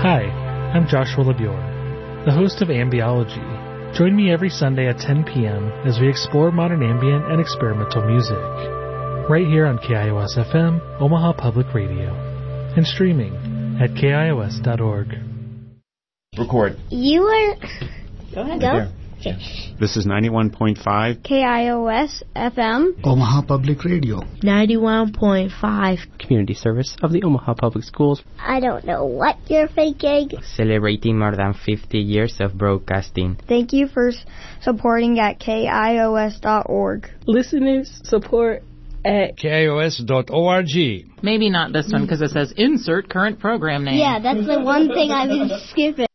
Hi, I'm Joshua LeBure, the host of Ambiology. Join me every Sunday at 10 p.m. as we explore modern ambient and experimental music. Right here on KIOS-FM, Omaha Public Radio. And streaming at KIOS.org. Record. You are... Go ahead. Go. Okay. This is 91.5 KIOS-FM. Omaha Public Radio. 91.5 Community service of the Omaha Public Schools. I don't know what you're thinking. Celebrating more than 50 years of broadcasting. Thank you for supporting at KIOS.org. Listeners support at KIOS.org. Maybe not this one because it says insert current program name. Yeah, that's the one thing I've been skipping.